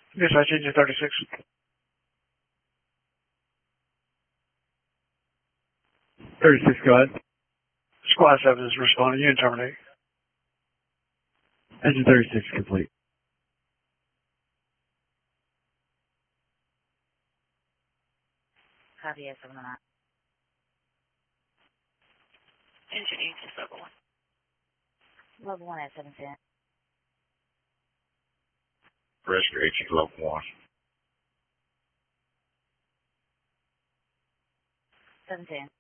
Dispatch engine 36. Go ahead. Squad 7 is responding. Unit terminate. Engine 36 complete. Copy at 709. Engine 8 is level 1. Level 1 at 710. Rescue H level 1. 710.